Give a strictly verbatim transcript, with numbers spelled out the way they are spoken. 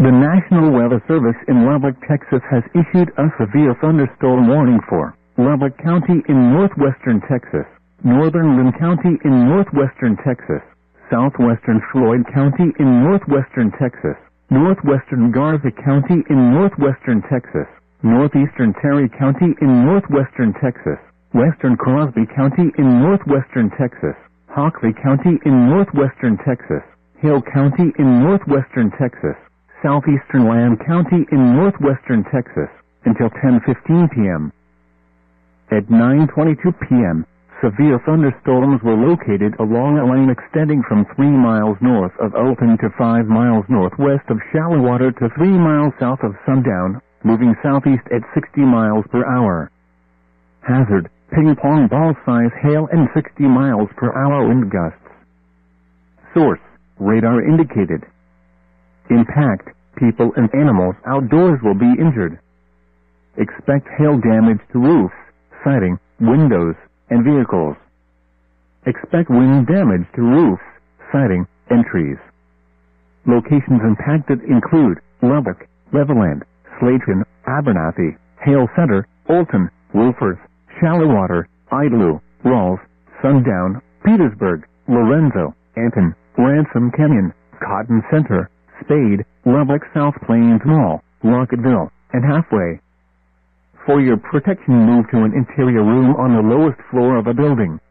The National Weather Service in Lubbock, Texas has issued a severe thunderstorm warning for Lubbock County in northwestern Texas, northern Lynn County in northwestern Texas, southwestern Floyd County in northwestern Texas, northwestern Garza County in northwestern Texas, northeastern Terry County in northwestern Texas, western Crosby County in northwestern Texas, Hockley County in northwestern Texas, Hill County in northwestern Texas, southeastern Lamb County in northwestern Texas, until ten fifteen p m At nine twenty-two p m, severe thunderstorms were located along a lane extending from three miles north of Alton to five miles northwest of Shallowater to three miles south of Sundown, moving southeast at sixty miles per hour. Hazard, ping-pong ball-size hail and sixty miles per hour wind gusts. Source, radar indicated. Impact, people and animals outdoors will be injured. Expect hail damage to roofs, siding, windows, and vehicles. Expect wind damage to roofs, siding, and trees. Locations impacted include Lubbock, Levelland, Slayton, Abernathy, Hale Center, Alton, Wolford, Shallowater, Idlew, Rawls, Sundown, Petersburg, Lorenzo, Anton, Ransom Canyon, Cotton Center, Spade, Lubbock South Plains Mall, Lockettville, and Halfway. For your protection, move to an interior room on the lowest floor of a building.